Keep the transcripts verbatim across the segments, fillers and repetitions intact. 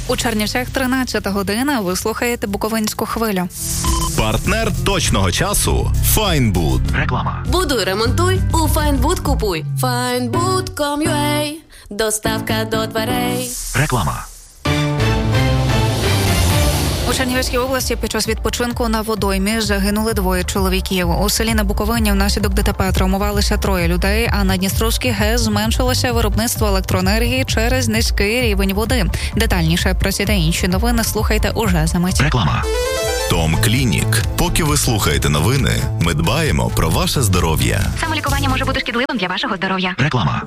У Чернівцях тринадцята година, ви слухаєте Буковинську хвилю. Партнер точного часу – Файнбуд. Реклама. Будуй, ремонтуй, у Файнбуд купуй. файнбуд точка ком точка ю а. Доставка до дверей. Реклама. У Чернівецькій області під час відпочинку на водоймі загинули двоє чоловіків. У селі на Буковині внаслідок ДТП травмувалися троє людей, а на Дністровській ГЕС зменшилося виробництво електроенергії через низький рівень води. Детальніше про ці та інші новини слухайте уже за мить. Реклама. Том Клінік. Поки ви слухаєте новини, ми дбаємо про ваше здоров'я. Самолікування може бути шкідливим для вашого здоров'я. Реклама.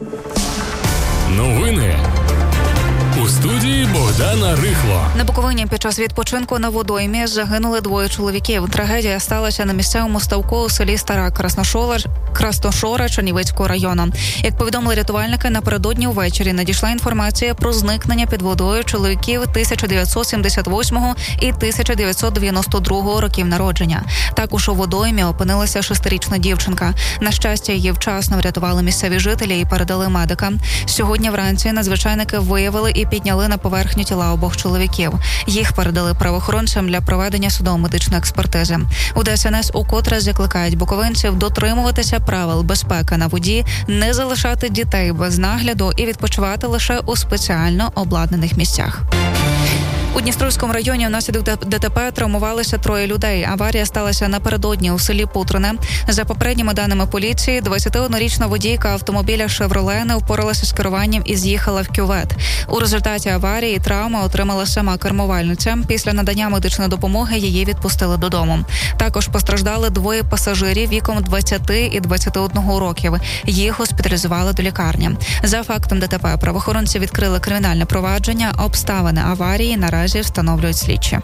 Новини. У студії Богдана Рихло. На Буковині під час відпочинку на водоймі загинули двоє чоловіків. Трагедія сталася на місцевому ставку у селі Стара Красношора, Красношора Чернівецького району. Як повідомили рятувальники, напередодні увечері надійшла інформація про зникнення під водою чоловіків тисяча дев'ятсот сімдесят восьмого і тисяча дев'ятсот дев'яносто другого років народження. Також у водоймі опинилася шестирічна дівчинка. На щастя, її вчасно врятували місцеві жителі і передали медикам. Сьогодні вранці надзвичайники виявили і підняли на поверхню тіла обох чоловіків. Їх передали правоохоронцям для проведення судово-медичної експертизи. У ДСНС укотре закликають буковинців дотримуватися правил безпеки на воді, не залишати дітей без нагляду і відпочивати лише у спеціально обладнаних місцях. У Дністровському районі внаслідок ДТП травмувалися троє людей. Аварія сталася напередодні у селі Путрине. За попередніми даними поліції, двадцятиоднорічна водійка автомобіля «Шевроле» не впоралася з керуванням і з'їхала в кювет. У результаті аварії травми отримала сама кермувальниця. Після надання медичної допомоги її відпустили додому. Також постраждали двоє пасажирів віком двадцяти і двадцяти одного років. Їх госпіталізували до лікарні. За фактом ДТП правоохоронці відкрили кримінальне провадження. Обставини аварії наразі встановлюють слідчі.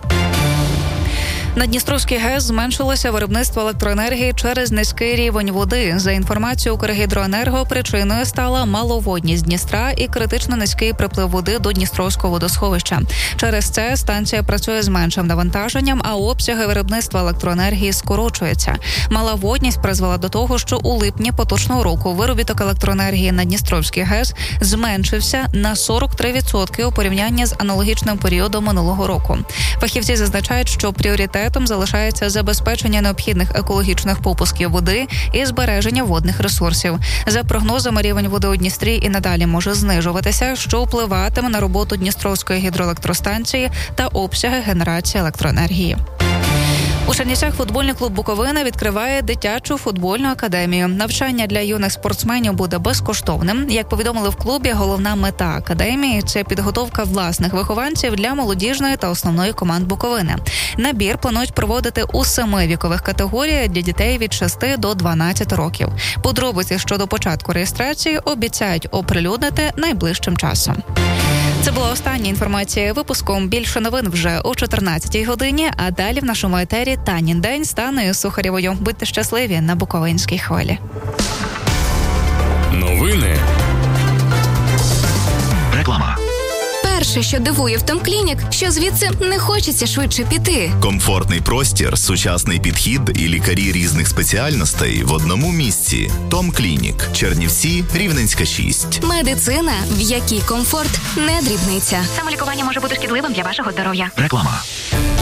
На Дністровській ГЕС зменшилося виробництво електроенергії через низький рівень води. За інформацією Укргідроенерго, причиною стала маловодність Дністра і критично низький приплив води до Дністровського водосховища. Через це станція працює з меншим навантаженням, а обсяги виробництва електроенергії скорочуються. Мала водність призвела до того, що у липні поточного року виробіток електроенергії на Дністровській ГЕС зменшився на сорок три відсотки у порівнянні з аналогічним періодом минулого року. Фахівці зазначають, що пріоритет залишається забезпечення необхідних екологічних попусків води і збереження водних ресурсів. За прогнозами, рівень води у Дністрі і надалі може знижуватися, що впливатиме на роботу Дністровської гідроелектростанції та обсяги генерації електроенергії. У Чернівцях футбольний клуб «Буковина» відкриває дитячу футбольну академію. Навчання для юних спортсменів буде безкоштовним. Як повідомили в клубі, головна мета академії – це підготовка власних вихованців для молодіжної та основної команд Буковини. Набір планують проводити у семи вікових категоріях для дітей від шести до дванадцяти років. Подробиці щодо початку реєстрації обіцяють оприлюднити найближчим часом. Це була остання інформація випуском. Більше новин вже о чотирнадцятій годині, а далі в нашому етері Танін день з Танею Сухарєвою. Будьте щасливі на Буковинській хвилі. Новини. Реклама. Перше, що дивує в Том Клінік, що звідси не хочеться швидше піти. Комфортний простір, сучасний підхід і лікарі різних спеціальностей в одному місці. Том Клінік. Чернівці, Рівненська, шість. Медицина, в якій комфорт не дрібниця. Самолікування може бути шкідливим для вашого здоров'я. Реклама.